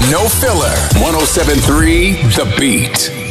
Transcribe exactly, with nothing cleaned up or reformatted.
No filler. one oh seven point three The Beat.